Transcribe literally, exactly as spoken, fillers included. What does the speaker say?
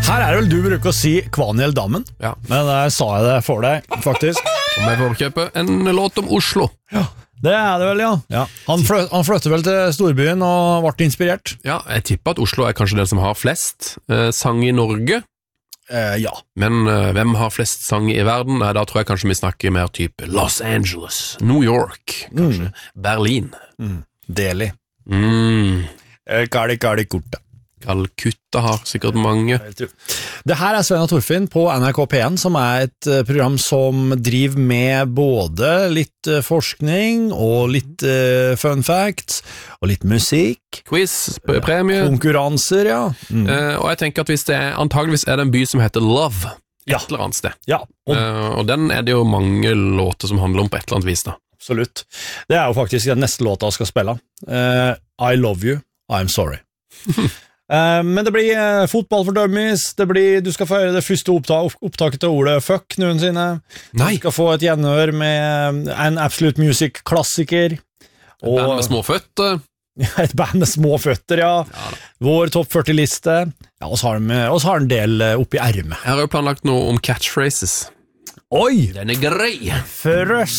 Her er det vel du bruker å si Kvaniel-dammen, Ja. men der sa jeg det for deg, faktisk. Om jeg får kjøpe en låt om Oslo. Ja, det er det vel, ja. ja. Han, flø han flyttet vel til storbyen og ble inspirert. Ja, jeg tipper at Oslo er kanskje den som har flest eh, sang i Norge. Eh, ja. Men eh, hvem har flest sang i verden? Nei, da tror jeg kanskje vi snakker mer type Los Angeles, New York, kanskje mm. Berlin. Mm. Delhi. Mm. Kali, kali, korte. Calcutta har sikkert mange. Det her er Svein og Torfinn på N R K P en, som er et program som driver med både litt forskning og litt uh, fun facts og litt musikk. Quiz, premie. Konkurranser, ja. Mm. Uh, og jeg tenker at hvis det er, antageligvis er det en by som heter Love, et ja. eller annet sted. Ja. Og, uh, og den er det jo mange låter som handler om på et eller annet vis da. Absolutt. Det er jo faktisk den neste låta jeg skal spille. Uh, I love you, I'm sorry. Uh, men det blir uh, fotball for dummies. Det blir, du skal få høre det første opptak, opptaket til ordet fuck noensinne. Nei. Du skal få et gjenhør med en Absolute Music-klassiker. Et band med små føtter. Et band med små føtter, ja. ja Vår topp førti-liste. Ja, og så har de en del oppi ermet. Jeg har jo planlagt noe om catchphrases. Oi! Den er grei. Frøs.